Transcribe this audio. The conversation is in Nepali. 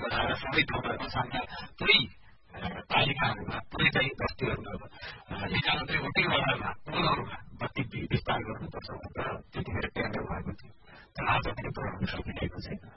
बजाएर सबै ठाउँमा सामना पुरै पालिकाहरूमा पुरै चाहिँ बस्तीहरूमा एकान्तै एउटै वडामा पुलहरूमा बत्ती विस्तार गर्नुपर्छ भनेर त्यतिखेर टेन्डर भएको थियो तर आज पनि पुऱ्याउन सकिरहेको छैन